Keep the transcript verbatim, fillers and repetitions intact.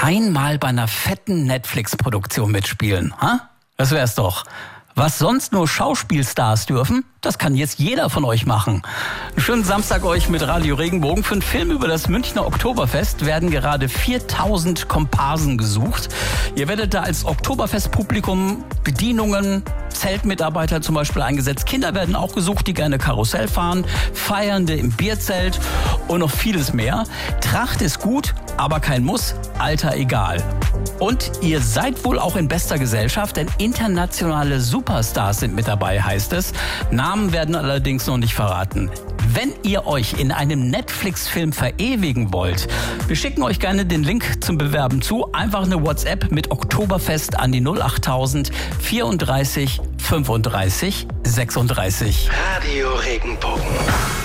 Einmal bei einer fetten Netflix-Produktion mitspielen, ha? Das wär's doch. Was sonst nur Schauspielstars dürfen, das kann jetzt jeder von euch machen. Einen schönen Samstag euch mit Radio Regenbogen. Für einen Film über das Münchner Oktoberfest werden gerade viertausend Komparsen gesucht. Ihr werdet da als Oktoberfestpublikum Bedienungen, Zeltmitarbeiter zum Beispiel eingesetzt. Kinder werden auch gesucht, die gerne Karussell fahren, Feiernde im Bierzelt und noch vieles mehr. Tracht ist gut, aber kein Muss, Alter egal. Und ihr seid wohl auch in bester Gesellschaft, denn internationale Superstars sind mit dabei, heißt es. Namen werden allerdings noch nicht verraten. Wenn ihr euch in einem Netflix-Film verewigen wollt, wir schicken euch gerne den Link zum Bewerben zu. Einfach eine WhatsApp mit Oktoberfest an die null achttausend vierunddreißig fünfunddreißig sechsunddreißig. Radio Regenbogen.